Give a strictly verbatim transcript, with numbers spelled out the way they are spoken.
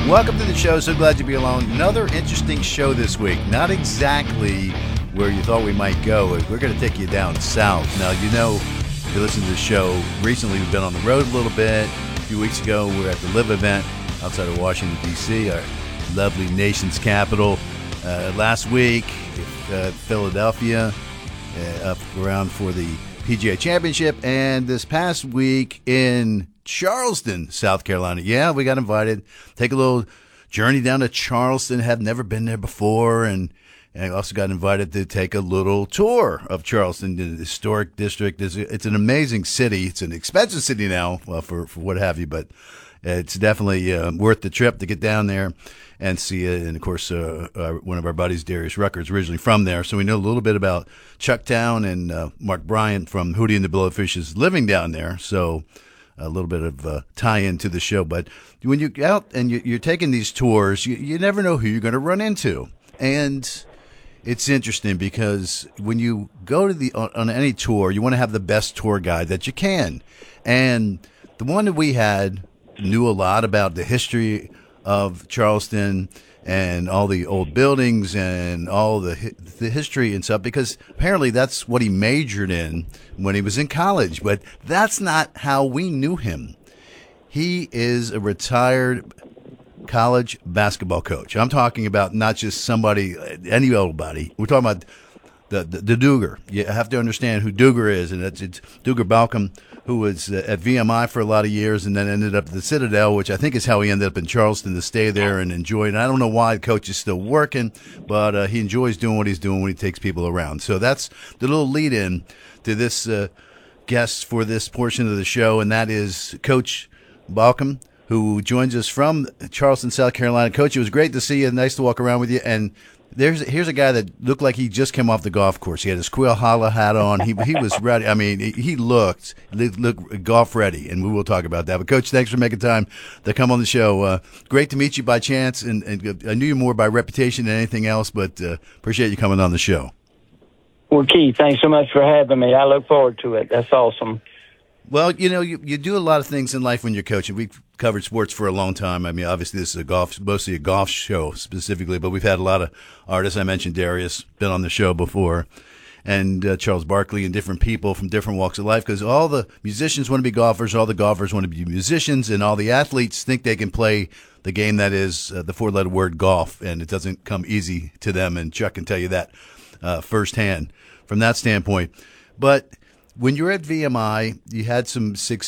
Welcome to the show. So glad to be along. Another interesting show this week. Not exactly where you thought we might go. We're going to take you down south. Now, you know, if you listen to the show, recently we've been on the road a little bit. A few weeks ago, we were at the LIV event outside of Washington, D C, our lovely nation's capital. Uh, last week, uh, Philadelphia, uh, up around for the P G A Championship. And this past week in Charleston, South Carolina. Yeah, we got invited. Take a little journey down to Charleston. Have never been there before. And, and I also got invited to take a little tour of Charleston, the historic district. It's, it's an amazing city. It's an expensive city now, well, for, for what have you, but it's definitely uh, worth the trip to get down there and see it. And, of course, uh, uh, one of our buddies, Darius Rucker, is originally from there. So we know a little bit about Chucktown, and uh, Mark Bryant from Hootie and the Blowfish is living down there. So a little bit of uh, tie-in to the show. But when you're out and you're taking these tours, you, you never know who you're going to run into. And it's interesting because when you go to the on, on any tour, you want to have the best tour guide that you can. And the one that we had knew a lot about the history of Charleston and all the old buildings and all the the history and stuff, because apparently that's what he majored in when he was in college. But that's not how we knew him. He is a retired college basketball coach. I'm talking about not just somebody, any old body. We're talking about the, the, the Duger. You have to understand who Duger is, and it's, it's Duger Balcom, who was at V M I for a lot of years and then ended up at the Citadel, which I think is how he ended up in Charleston to stay there and enjoy it. And I don't know why the coach is still working, but uh, he enjoys doing what he's doing when he takes people around. So that's the little lead-in to this uh, guest for this portion of the show, and that is Coach Balcom, who joins us from Charleston, South Carolina. Coach, it was great to see you. Nice to walk around with you. And There's here's a guy that looked like he just came off the golf course. He had his Quill Holla hat on. He he was ready. I mean, he looked looked golf ready, and we will talk about that. But Coach, thanks for making time to come on the show. Uh, great to meet you by chance, and, and I knew you more by reputation than anything else. But uh, appreciate you coming on the show. Well, Keith, thanks so much for having me. I look forward to it. That's awesome. Well, you know, you, you do a lot of things in life when you're coaching. We've covered sports for a long time. I mean, obviously this is a golf, mostly a golf show specifically, but we've had a lot of artists. I mentioned Darius, been on the show before, and uh, Charles Barkley, and different people from different walks of life, because all the musicians want to be golfers, all the golfers want to be musicians, and all the athletes think they can play the game that is uh, the four-letter word golf, and it doesn't come easy to them, and Chuck can tell you that uh, firsthand from that standpoint. But when you're at V M I, you had some success.